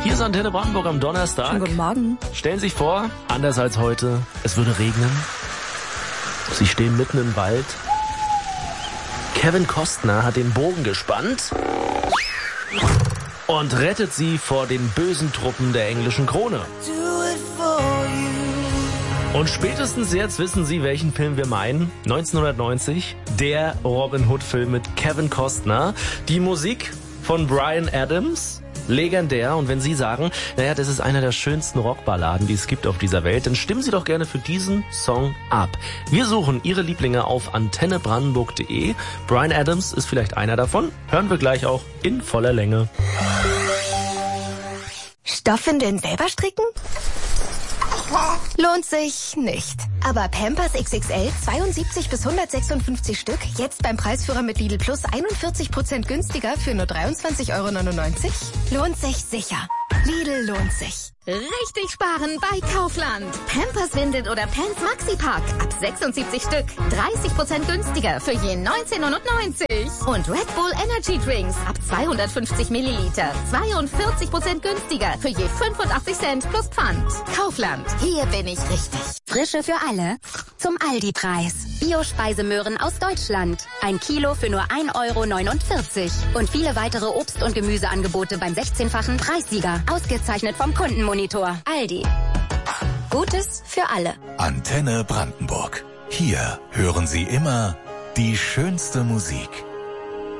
Hier ist Antenne Brandenburg am Donnerstag. Schönen guten Morgen. Stellen Sie sich vor, anders als heute, es würde regnen. Sie stehen mitten im Wald. Kevin Costner hat den Bogen gespannt und rettet sie vor den bösen Truppen der englischen Krone. Und spätestens jetzt wissen Sie, welchen Film wir meinen. 1990, der Robin Hood-Film mit Kevin Costner. Die Musik von Bryan Adams, legendär. Und wenn Sie sagen, naja, das ist einer der schönsten Rockballaden, die es gibt auf dieser Welt, dann stimmen Sie doch gerne für diesen Song ab. Wir suchen Ihre Lieblinge auf antennebrandenburg.de. Bryan Adams ist vielleicht einer davon. Hören wir gleich auch in voller Länge. Stoffwindeln selber stricken? Lohnt sich nicht. Aber Pampers XXL 72 bis 156 Stück, jetzt beim Preisführer mit Lidl Plus 41% günstiger für nur 23,99 €? Lohnt sich sicher. Lidl lohnt sich. Richtig sparen bei Kaufland. Pampers Windeln oder Pants Maxi Pack ab 76 Stück. 30% günstiger für je 19,99 €. Und Red Bull Energy Drinks ab 250 Milliliter. 42% günstiger für je 85 Cent plus Pfand. Kaufland. Hier bin ich richtig. Frische für alle zum Aldi-Preis. Bio-Speisemöhren aus Deutschland. 1 Kilo für nur 1,49 €. Und viele weitere Obst- und Gemüseangebote beim 16-fachen Preissieger. Ausgezeichnet vom Kundenmonitor. Aldi. Gutes für alle. Antenne Brandenburg. Hier hören Sie immer die schönste Musik.